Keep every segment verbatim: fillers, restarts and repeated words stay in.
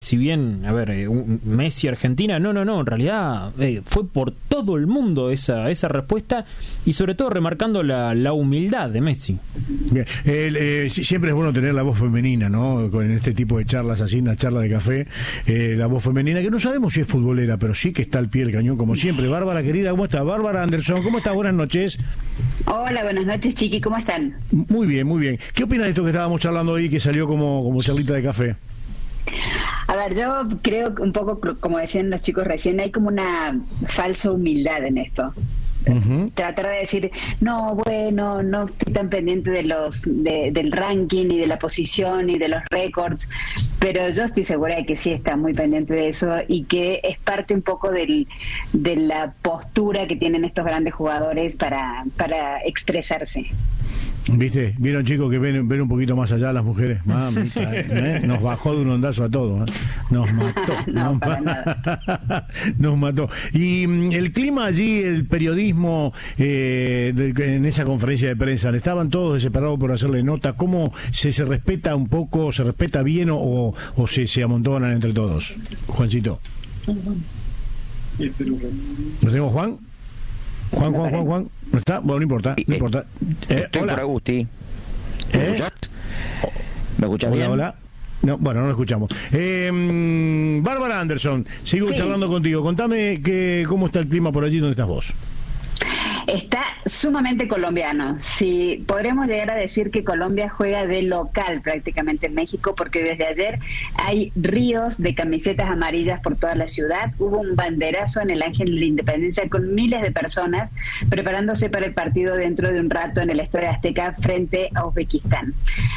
si bien, a ver, eh, un Messi Argentina, no, no, no, en realidad eh, fue por todo el mundo esa esa respuesta y sobre todo remarcando la, la humildad de Messi. Bien. Eh, eh, siempre es bueno tener la voz femenina, ¿no? Con este tipo de charlas así, una charla de café, eh, la voz femenina, que no sabemos si es futbolera, pero sí que está al pie del cañón como siempre. Bárbara, querida, ¿cómo estás? Bárbara Anderson, ¿cómo estás? Buenas noches. Hola, buenas noches, Chiqui, ¿cómo están? Muy bien, muy bien. ¿Qué opinas de esto que estábamos charlando hoy, que salió como, como charlita de café? A ver, yo creo que un poco, como decían los chicos recién, hay como una falsa humildad en esto. Uh-huh. Tratar de decir, no, bueno, no estoy tan pendiente de los de, del ranking y de la posición y de los récords, pero yo estoy segura de que sí está muy pendiente de eso y que es parte un poco del, de la postura que tienen estos grandes jugadores para, para expresarse. ¿Viste? Vieron, chicos, que ven, ven un poquito más allá las mujeres. Mamita, ¿eh? Nos bajó de un ondazo a todos, ¿eh? Nos mató. No, nos, para nada. Nos mató. Y mm, el clima allí, el periodismo, eh, de, en esa conferencia de prensa, estaban todos desesperados por hacerle nota. ¿Cómo se, se respeta un poco, se respeta bien o, o se, se amontonan entre todos? Juancito. ¿Lo tenemos, Juan? Juan, Juan, Juan, Juan. ¿No está? Bueno, no importa, no importa. Eh, Estoy hola. por Agusti. ¿Me ¿Eh? escuchás? ¿Me escuchás hola, bien? Hola. No, bueno, no lo escuchamos. Eh, Bárbara Anderson, sigo Sí. charlando contigo. Contame que, cómo está el clima por allí donde estás vos. Está sumamente colombiano. Sí, podremos llegar a decir que Colombia juega de local prácticamente en México, porque desde ayer hay ríos de camisetas amarillas por toda la ciudad. Hubo un banderazo en el Ángel de la Independencia con miles de personas preparándose para el partido dentro de un rato en el Estadio Azteca frente a Uzbekistán.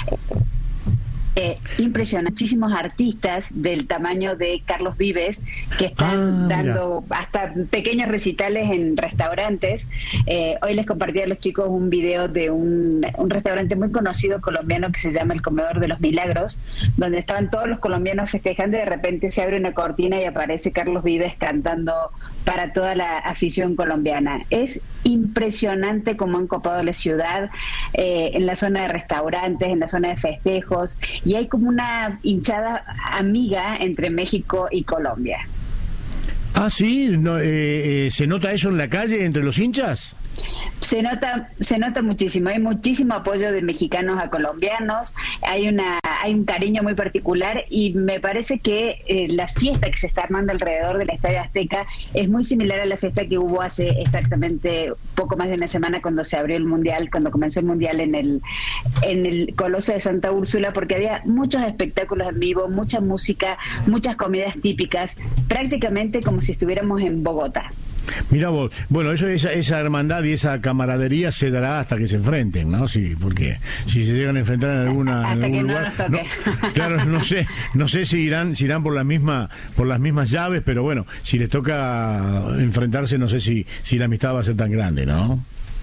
Eh, impresionante, muchísimos artistas del tamaño de Carlos Vives que están ah, dando hasta pequeños recitales en restaurantes. Eh, hoy les compartí a los chicos un video de un, un restaurante muy conocido colombiano que se llama El Comedor de los Milagros, donde estaban todos los colombianos festejando y de repente se abre una cortina y aparece Carlos Vives cantando para toda la afición colombiana. Es impresionante cómo han copado la ciudad, eh, en la zona de restaurantes, en la zona de festejos, y hay como una hinchada amiga entre México y Colombia. Ah, sí, no, eh, eh, ¿se nota eso en la calle entre los hinchas? Se nota, se nota muchísimo. Hay muchísimo apoyo de mexicanos a colombianos. Hay una, hay un cariño muy particular y me parece que eh, la fiesta que se está armando alrededor del Estadio Azteca es muy similar a la fiesta que hubo hace exactamente poco más de una semana cuando se abrió el mundial, cuando comenzó el mundial en el, en el Coloso de Santa Úrsula, porque había muchos espectáculos en vivo, mucha música, muchas comidas típicas, prácticamente como si estuviéramos en Bogotá. Mira vos, bueno, eso, esa, esa hermandad y esa camaradería se dará hasta que se enfrenten, ¿no? Sí, porque si se llegan a enfrentar en alguna hasta en algún que no lugar, nos toque. No, claro, no sé, no sé si irán, si irán por la misma, por las mismas llaves, pero bueno, si les toca enfrentarse, no sé si, si la amistad va a ser tan grande, ¿no?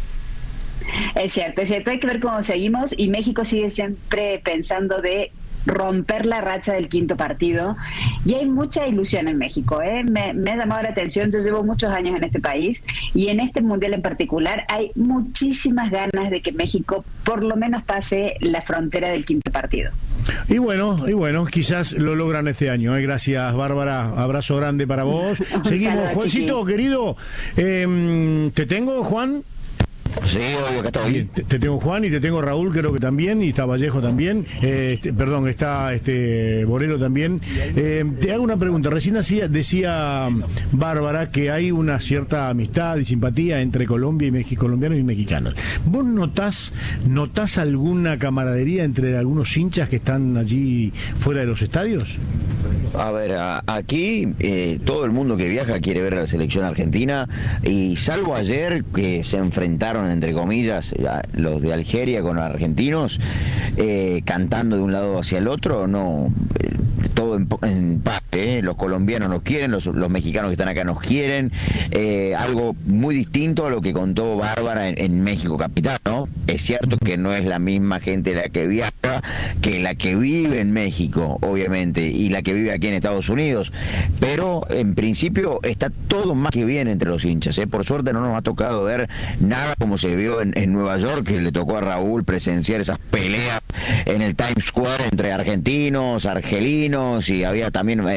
Es cierto, es cierto, hay que ver cómo seguimos y México sigue siempre pensando de romper la racha del quinto partido y hay mucha ilusión en México, ¿eh? me, me ha llamado la atención. Yo llevo muchos años en este país y en este mundial en particular hay muchísimas ganas de que México por lo menos pase la frontera del quinto partido. Y bueno, y bueno, quizás lo logran este año, ¿eh? Gracias, Bárbara, abrazo grande para vos. Seguimos, saludo, Juancito, chiqui. querido, eh, ¿te tengo, Juan? Sí, obvio que estoy. Te, te tengo Juan y te tengo Raúl, creo que también, y está Vallejo también, eh, este, perdón, está este Borelo también. Eh, te hago una pregunta, recién decía, decía Bárbara que hay una cierta amistad y simpatía entre Colombia y México, colombianos y mexicanos. ¿Vos notás, notás alguna camaradería entre algunos hinchas que están allí fuera de los estadios? A ver, a, aquí eh, todo el mundo que viaja quiere ver a la selección argentina y salvo ayer que se enfrentaron entre comillas los de Algeria con los argentinos eh, cantando de un lado hacia el otro, no eh, todo en, en paz, ¿eh? Los colombianos nos quieren, los, los mexicanos que están acá nos quieren, eh, algo muy distinto a lo que contó Bárbara en, en México capital, ¿no? Es cierto que no es la misma gente la que viaja que la que vive en México, obviamente, y la que vive aquí en Estados Unidos, pero en principio está todo más que bien entre los hinchas, ¿eh? Por suerte no nos ha tocado ver nada como se vio en, en Nueva York, que le tocó a Raúl presenciar esas peleas en el Times Square entre argentinos, argelinos, y había también